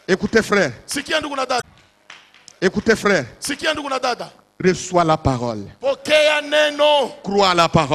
Écoutez frère. Sikia ndugu na dada. Écoutez frère. Sikia ndugu na dada. Reçois la parole. Pokea neno. Crois à la parole.